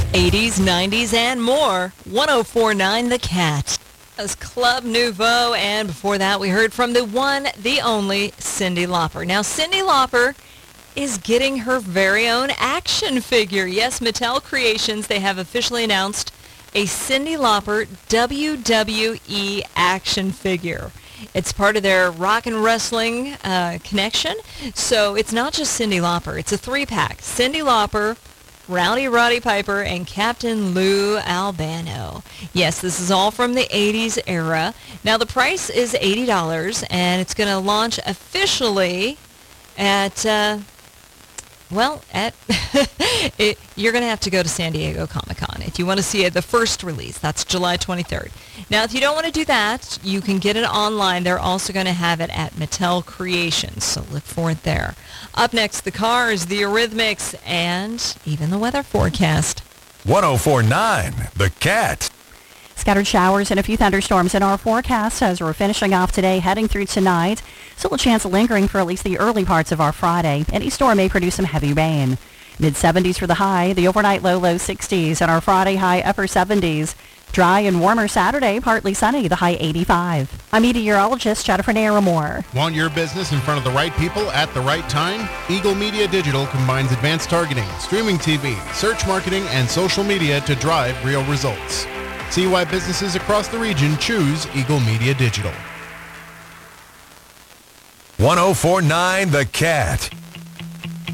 80s, 90s, and more. 104.9 The Cat. That was Club Nouveau, and before that we heard from the one, the only Cyndi Lauper. Now, Cyndi Lauper is getting her very own action figure. Yes, Mattel Creations, they have officially announced a Cyndi Lauper WWE action figure. It's part of their rock and wrestling connection. So it's not just Cyndi Lauper. It's a 3-pack. Cyndi Lauper, Rowdy Roddy Piper, and Captain Lou Albano. Yes, this is all from the 80s era. Now, the price is $80, and it's going to launch officially at... you're going to have to go to San Diego Comic-Con if you want to see the first release. That's July 23rd. Now, if you don't want to do that, you can get it online. They're also going to have it at Mattel Creations, so look for it there. Up next, the Cars, the Eurythmics, and even the weather forecast. 104.9 The Cat. Scattered showers and a few thunderstorms in our forecast as we're finishing off today, heading through tonight. Still a chance of lingering for at least the early parts of our Friday. Any storm may produce some heavy rain. Mid-70s for the high, the overnight low 60s, and our Friday high upper 70s. Dry and warmer Saturday, partly sunny, the high 85. I'm meteorologist Jennifer Naramore. Want your business in front of the right people at the right time? Eagle Media Digital combines advanced targeting, streaming TV, search marketing, and social media to drive real results. See why businesses across the region choose Eagle Media Digital. 104.9 The Cat.